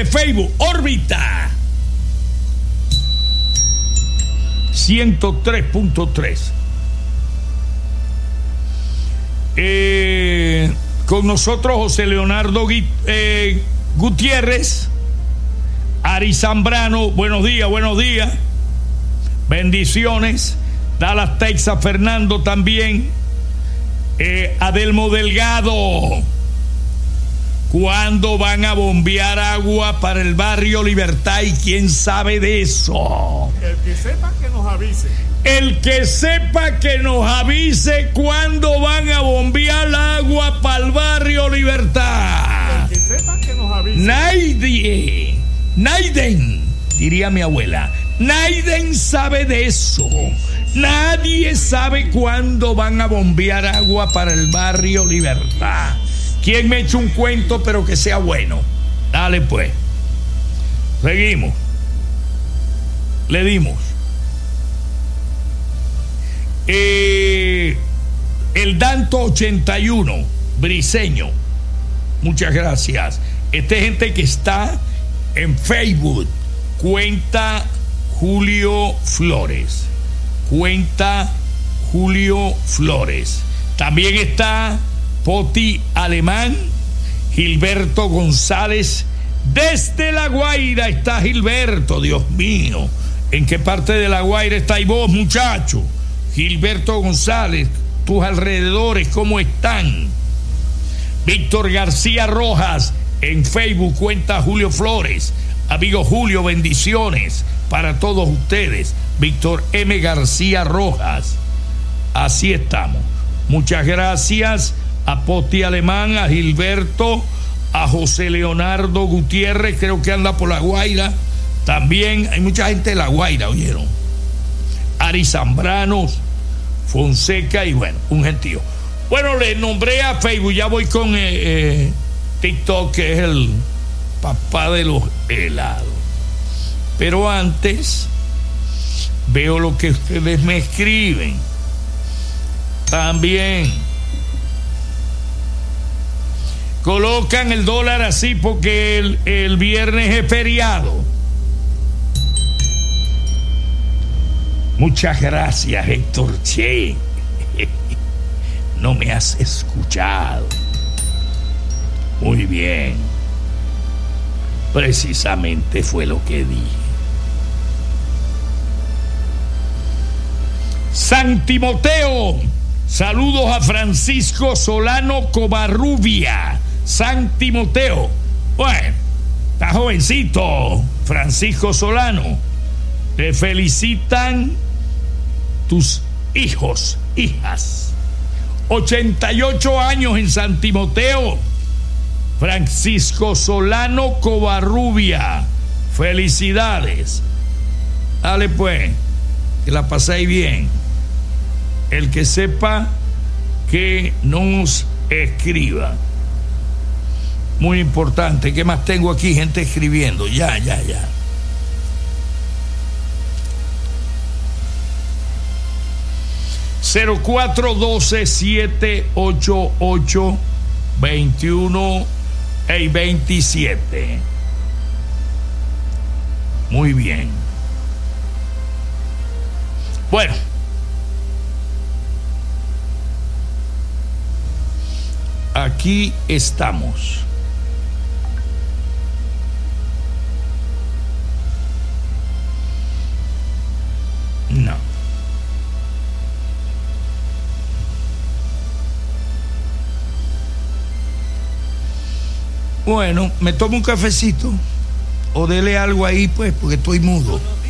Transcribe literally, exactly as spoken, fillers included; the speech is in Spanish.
Facebook, órbita ciento tres punto tres. Eh, con nosotros José Leonardo Gui, eh, Gutiérrez, Ari Zambrano, buenos días, buenos días, bendiciones. Dallas, Texas, Fernando también. eh, Adelmo Delgado, ¿cuándo van a bombear agua para el barrio Libertad? ¿Y quién sabe de eso? El que sepa que nos avise. El que sepa que nos avise cuándo van a bombear agua para el barrio Libertad. El que sepa que nos avise. Nadie, Naiden, diría mi abuela, Naiden sabe de eso. Nadie sabe cuándo van a bombear agua para el barrio Libertad. ¿Quién me echa un cuento pero que sea bueno? Dale pues. Seguimos. Le dimos. Eh, el Danto ochenta y uno, Briseño. Muchas gracias. Esta gente que está en Facebook. Cuenta Julio Flores. Cuenta Julio Flores. También está Poti Alemán, Gilberto González. Desde La Guaira está Gilberto, Dios mío. ¿En qué parte de La Guaira estáis vos, muchacho? Gilberto González, tus alrededores, ¿cómo están? Víctor García Rojas, en Facebook cuenta Julio Flores. Amigo Julio, bendiciones para todos ustedes. Víctor M. García Rojas. Así estamos. Muchas gracias a Poti Alemán, a Gilberto, a José Leonardo Gutiérrez, creo que anda por La Guaira. También hay mucha gente de La Guaira, ¿oyeron? Ari Zambranos, Fonseca y bueno, un gentío. Bueno, le nombré a Facebook, ya voy con eh, eh, TikTok, que es el papá de los helados. Pero antes veo lo que ustedes me escriben. También colocan el dólar así porque el, el viernes es feriado. Muchas gracias, Héctor Che. No me has escuchado. Muy bien. Precisamente fue lo que dije. San Timoteo. Saludos a Francisco Solano Covarrubia. San Timoteo. Bueno, está jovencito, Francisco Solano. Te felicitan tus hijos, hijas. ochenta y ocho años en San Timoteo. Francisco Solano Covarrubia. Felicidades. Dale pues, que la paséis bien. El que sepa que nos escriba. Muy importante. ¿Qué más tengo aquí? Gente escribiendo. Ya, ya, ya. cero cuatro doce siete ocho ocho veintiuno y veintisiete. Muy bien. Bueno. Aquí estamos. No. Bueno, me tomo un cafecito o dele algo ahí, pues, porque estoy mudo.